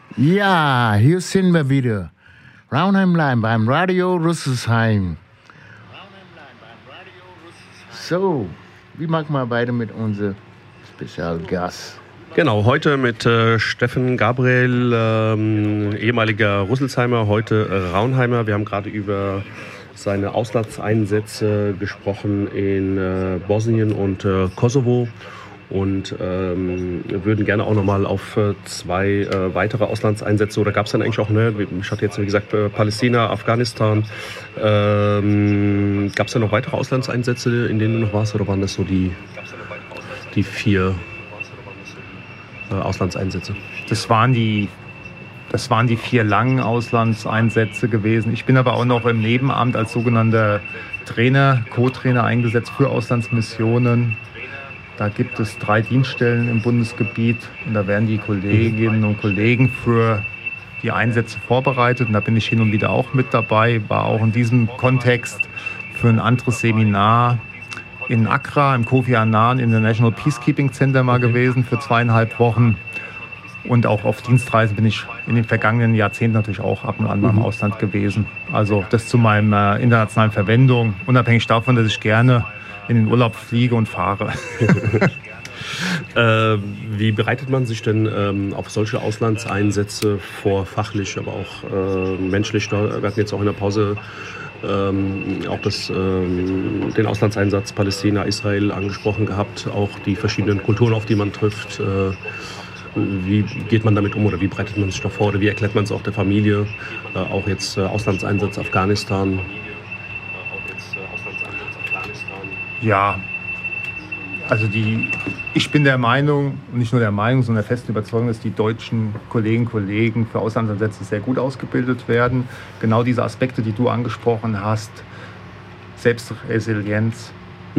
Ja, hier sind wir wieder. Raunheim beim Radio Rüsselsheim. So, wie machen wir weiter mit unserem Spezialgast? Genau, heute mit Steffen Gabriel, ehemaliger Rüsselsheimer, heute Raunheimer. Wir haben gerade über seine Auslandseinsätze gesprochen in Bosnien und Kosovo. Und wir würden gerne auch nochmal auf zwei weitere Auslandseinsätze, oder gab es dann eigentlich auch, ich hatte jetzt wie gesagt Palästina, Afghanistan, gab es da noch weitere Auslandseinsätze, in denen du noch warst, oder waren das so die 4 Auslandseinsätze? Das waren die 4 langen Auslandseinsätze gewesen. Ich bin aber auch noch im Nebenamt als sogenannter Trainer, Co-Trainer eingesetzt für Auslandsmissionen. Da gibt es 3 Dienststellen im Bundesgebiet und da werden die Kolleginnen und Kollegen für die Einsätze vorbereitet. Und da bin ich hin und wieder auch mit dabei, war auch in diesem Kontext für ein anderes Seminar in Accra im Kofi Annan International Peacekeeping Center mal gewesen für 2,5 Wochen. Und auch auf Dienstreisen bin ich in den vergangenen Jahrzehnten natürlich auch ab und an mal im Ausland gewesen. Also das zu meiner internationalen Verwendung, unabhängig davon, dass ich gerne in den Urlaub fliege und fahre. Wie bereitet man sich denn auf solche Auslandseinsätze vor, fachlich, aber auch menschlich? Wir hatten jetzt auch in der Pause auch den Auslandseinsatz Palästina, Israel angesprochen gehabt, auch die verschiedenen Kulturen, auf die man trifft. Wie geht man damit um oder wie bereitet man sich da vor oder wie erklärt man es auch der Familie? Auch jetzt Auslandseinsatz Afghanistan. Ja, also ich bin der Meinung, und nicht nur der Meinung, sondern der festen Überzeugung, dass die deutschen Kolleginnen und Kollegen für Auslandseinsätze sehr gut ausgebildet werden. Genau diese Aspekte, die du angesprochen hast, Selbstresilienz,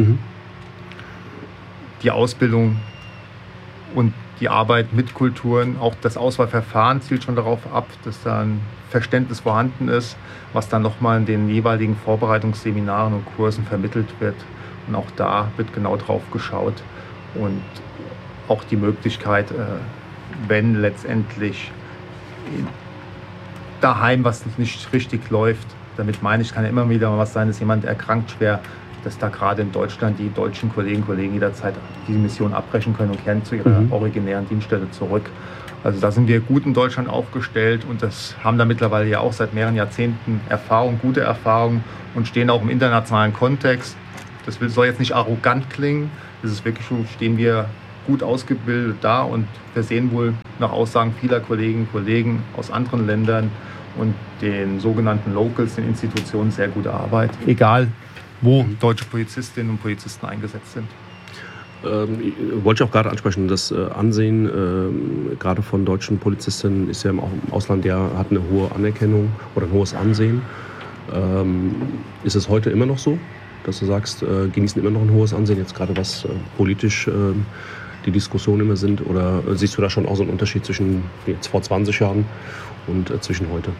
die Ausbildung und die Arbeit mit Kulturen, auch das Auswahlverfahren zielt schon darauf ab, dass da ein Verständnis vorhanden ist, was dann nochmal in den jeweiligen Vorbereitungsseminaren und Kursen vermittelt wird. Und auch da wird genau drauf geschaut und auch die Möglichkeit, wenn letztendlich daheim was nicht richtig läuft, damit meine ich, kann ja immer wieder mal was sein, dass jemand erkrankt schwer, dass da gerade in Deutschland die deutschen Kolleginnen und Kollegen jederzeit diese Mission abbrechen können und kehren zu ihrer originären Dienststelle zurück. Also da sind wir gut in Deutschland aufgestellt und das haben da mittlerweile ja auch seit mehreren Jahrzehnten Erfahrung, gute Erfahrung und stehen auch im internationalen Kontext. Das soll jetzt nicht arrogant klingen, das ist wirklich so, stehen wir gut ausgebildet da und wir sehen wohl nach Aussagen vieler Kolleginnen und Kollegen aus anderen Ländern und den sogenannten Locals, den Institutionen, sehr gute Arbeit, egal wo deutsche Polizistinnen und Polizisten eingesetzt sind. Wollte ich auch gerade ansprechen, das Ansehen gerade von deutschen Polizistinnen ist ja im Ausland, hat eine hohe Anerkennung oder ein hohes Ansehen. Ist es heute immer noch so, dass du sagst, genießen immer noch ein hohes Ansehen, jetzt gerade was politisch die Diskussionen immer sind? Oder siehst du da schon auch so einen Unterschied zwischen jetzt vor 20 Jahren und zwischen heute?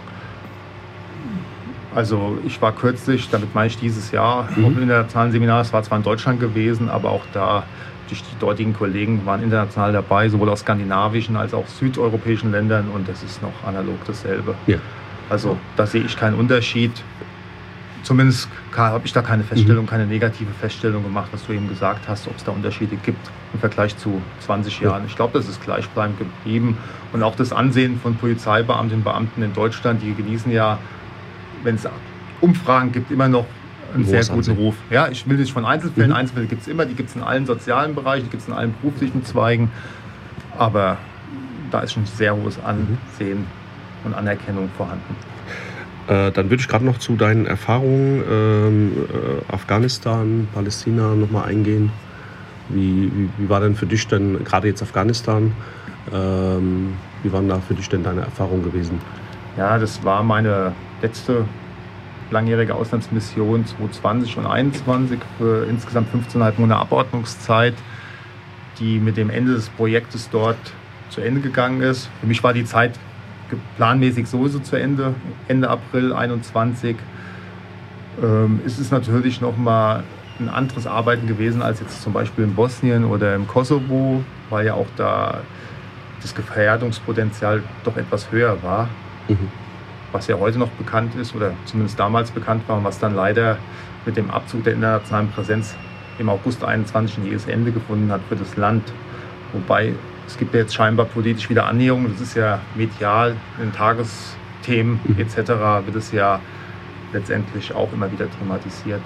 Also ich war kürzlich, damit meine ich dieses Jahr, auch in internationalen Seminaren. Es war zwar in Deutschland gewesen, aber auch da die dortigen Kollegen waren international dabei, sowohl aus skandinavischen als auch südeuropäischen Ländern und das ist noch analog dasselbe. Ja. Also da sehe ich keinen Unterschied. Zumindest habe ich da keine Feststellung, keine negative Feststellung gemacht, was du eben gesagt hast, ob es da Unterschiede gibt im Vergleich zu 20 Jahren. Ich glaube, das ist gleichbleibend geblieben. Und auch das Ansehen von Polizeibeamtinnen und Beamten in Deutschland, die genießen ja, wenn es Umfragen gibt, immer noch einen sehr guten Ruf. Ja, ich will nicht von Einzelfällen, Einzelfälle gibt es immer, die gibt es in allen sozialen Bereichen, die gibt es in allen beruflichen Zweigen, aber da ist schon sehr hohes Ansehen und Anerkennung vorhanden. Dann würde ich gerade noch zu deinen Erfahrungen Afghanistan, Palästina nochmal eingehen. Wie war denn für dich denn, gerade jetzt Afghanistan, wie waren da für dich denn deine Erfahrungen gewesen? Ja, das war meine letzte langjährige Auslandsmission 2020 und 2021 für insgesamt 15,5 Monate Abordnungszeit, die mit dem Ende des Projektes dort zu Ende gegangen ist. Für mich war die Zeit planmäßig sowieso zu Ende April 2021. Es ist natürlich nochmal ein anderes Arbeiten gewesen als jetzt zum Beispiel in Bosnien oder im Kosovo, weil ja auch da das Gefährdungspotenzial doch etwas höher war, was ja heute noch bekannt ist oder zumindest damals bekannt war und was dann leider mit dem Abzug der internationalen Präsenz im August 21 ein jähes Ende gefunden hat für das Land. Wobei es gibt ja jetzt scheinbar politisch wieder Annäherungen, das ist ja medial in den Tagesthemen etc. wird es ja letztendlich auch immer wieder thematisiert.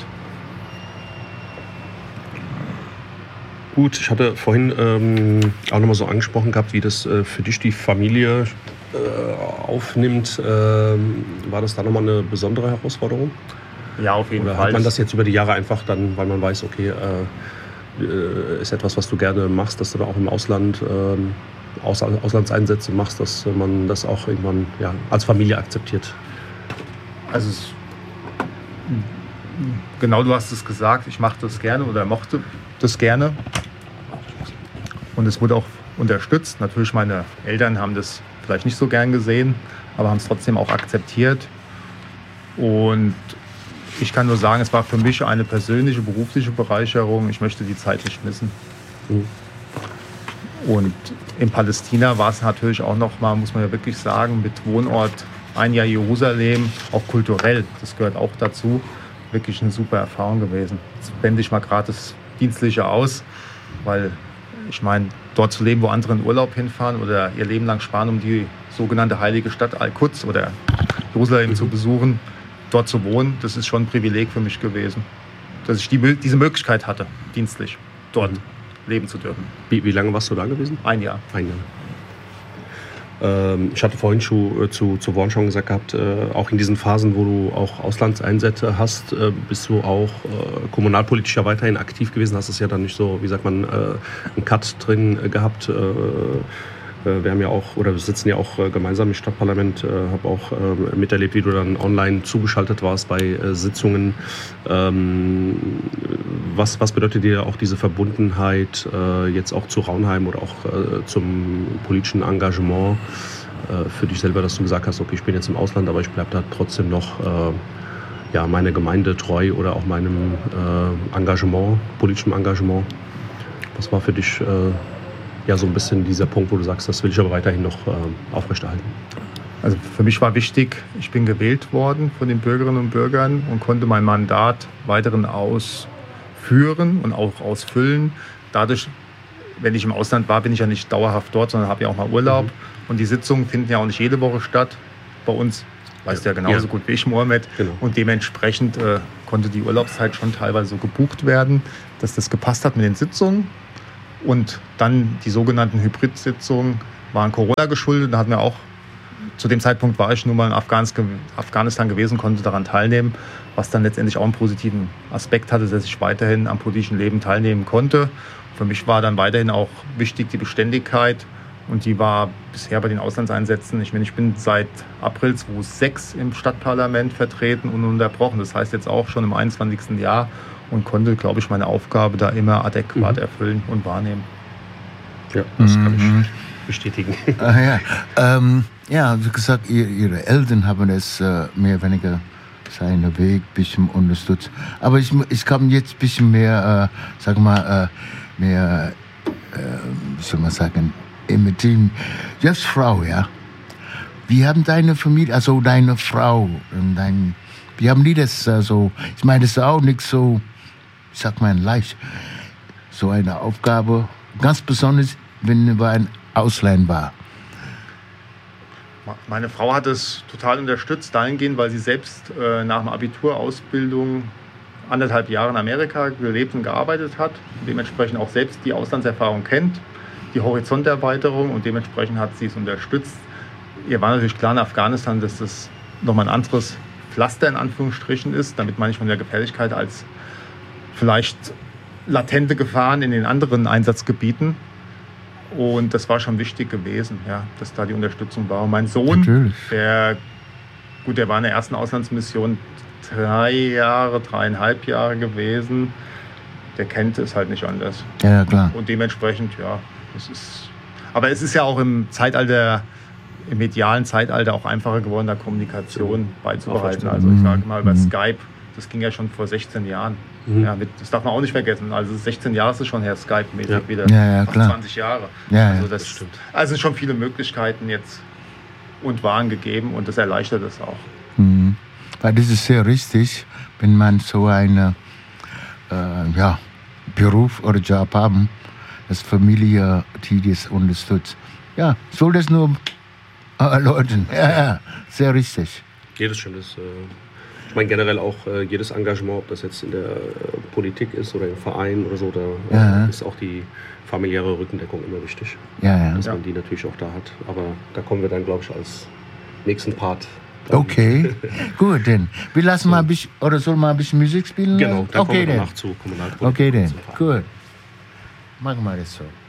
Gut, ich hatte vorhin auch nochmal so angesprochen gehabt, wie das für dich die Familie aufnimmt. War das da nochmal eine besondere Herausforderung? Ja, auf jeden Oder Fall. hat man das jetzt über die Jahre einfach dann, weil man weiß, okay, ist etwas, was du gerne machst, dass du da auch im Ausland Auslandseinsätze machst, dass man das auch irgendwann als Familie akzeptiert? Also genau, du hast es gesagt, ich mache das gerne oder mochte das gerne. Und es wurde auch unterstützt. Natürlich, meine Eltern haben das vielleicht nicht so gern gesehen, aber haben es trotzdem auch akzeptiert. Und ich kann nur sagen, es war für mich eine persönliche, berufliche Bereicherung. Ich möchte die Zeit nicht missen. Und in Palästina war es natürlich auch noch mal, muss man ja wirklich sagen, mit Wohnort ein Jahr Jerusalem, auch kulturell, das gehört auch dazu, wirklich eine super Erfahrung gewesen. Jetzt blende ich mal gerade das Dienstliche aus, weil ich meine, dort zu leben, wo andere in Urlaub hinfahren oder ihr Leben lang sparen, um die sogenannte heilige Stadt Al-Quds oder Jerusalem zu besuchen, dort zu wohnen, das ist schon ein Privileg für mich gewesen, dass ich diese Möglichkeit hatte, dienstlich dort leben zu dürfen. Wie lange warst du da gewesen? Ein Jahr. Ein Jahr. Ich hatte vorhin schon zu Warren schon gesagt gehabt, auch in diesen Phasen, wo du auch Auslandseinsätze hast, bist du auch kommunalpolitisch ja weiterhin aktiv gewesen. Hast es ja dann nicht so, wie sagt man, einen Cut drin gehabt. Wir haben ja auch, oder wir sitzen ja auch gemeinsam im Stadtparlament, habe auch miterlebt, wie du dann online zugeschaltet warst bei Sitzungen. Was bedeutet dir auch diese Verbundenheit jetzt auch zu Raunheim oder auch zum politischen Engagement für dich selber, dass du gesagt hast, okay, ich bin jetzt im Ausland, aber ich bleibe da trotzdem noch meine Gemeinde treu oder auch meinem Engagement, politischem Engagement. Was war für dich so ein bisschen dieser Punkt, wo du sagst, das will ich aber weiterhin noch aufrechterhalten? Also für mich war wichtig, ich bin gewählt worden von den Bürgerinnen und Bürgern und konnte mein Mandat weiterhin ausführen und auch ausfüllen. Dadurch, wenn ich im Ausland war, bin ich ja nicht dauerhaft dort, sondern habe ja auch mal Urlaub. Und die Sitzungen finden ja auch nicht jede Woche statt. Bei uns, weißt du ja genauso gut wie ich, Mohammed. Genau. Und dementsprechend konnte die Urlaubszeit schon teilweise so gebucht werden, dass das gepasst hat mit den Sitzungen. Und dann die sogenannten Hybrid-Sitzungen waren Corona geschuldet. Da hatten wir auch, zu dem Zeitpunkt war ich nur mal in Afghanistan gewesen, konnte daran teilnehmen, was dann letztendlich auch einen positiven Aspekt hatte, dass ich weiterhin am politischen Leben teilnehmen konnte. Für mich war dann weiterhin auch wichtig die Beständigkeit und die war bisher bei den Auslandseinsätzen. Ich bin seit April 2006 im Stadtparlament vertreten und ununterbrochen. Das heißt jetzt auch schon im 21. Jahr und konnte, glaube ich, meine Aufgabe da immer adäquat erfüllen und wahrnehmen. Ja, das kann ich bestätigen. Wie gesagt, ihre Eltern haben es mehr oder weniger seinen Weg ein bisschen unterstützt. Aber ich kann jetzt ein bisschen mehr, mehr, wie soll man sagen, im Team. Jetzt Frau, ja. Wie haben deine Familie, also deine Frau, wie haben die das so, ich meine, das ist auch nicht so, ich sag mal, leicht, so eine Aufgabe, ganz besonders, wenn man ein Ausland war. Meine Frau hat es total unterstützt dahingehend, weil sie selbst nach einer Abiturausbildung 1,5 Jahre in Amerika gelebt und gearbeitet hat. Dementsprechend auch selbst die Auslandserfahrung kennt, die Horizonterweiterung und dementsprechend hat sie es unterstützt. Ihr war natürlich klar in Afghanistan, dass das nochmal ein anderes Pflaster in Anführungsstrichen ist. Damit meine ich von der Gefährlichkeit als vielleicht latente Gefahren in den anderen Einsatzgebieten. Und das war schon wichtig gewesen, ja, dass da die Unterstützung war. Und mein Sohn, der war in der ersten Auslandsmission 3,5 Jahre gewesen, der kennt es halt nicht anders. Ja, klar. Und dementsprechend, aber es ist ja auch im medialen Zeitalter auch einfacher geworden, da Kommunikation beizubereiten. Also ich sage mal, über Skype das ging ja schon vor 16 Jahren. Mhm. Ja, das darf man auch nicht vergessen. Also 16 Jahre ist es schon her, Skype-mäßig wieder. Ja, fast klar. 20 Jahre. Ja, also ja. das stimmt. Also es sind schon viele Möglichkeiten jetzt und waren gegeben und das erleichtert es auch. Mhm. Weil das ist sehr richtig, wenn man so einen Beruf oder Job haben, dass Familie, die das unterstützt. Ja, soll das nur erläutern. Ja, sehr richtig. Jedes schönes, ich meine generell auch jedes Engagement, ob das jetzt in der Politik ist oder im Verein oder so, da ist auch die familiäre Rückendeckung immer wichtig. Ja. Dass man die natürlich auch da hat. Aber da kommen wir dann, glaube ich, als nächsten Part. Okay, gut, dann. Wir lassen mal ein bisschen, oder soll mal ein bisschen Musik spielen? Genau, dann okay, kommen wir dann. danach zu Kommunalpolitik. Okay, dann. und zum Verein. Gut. Machen wir das so.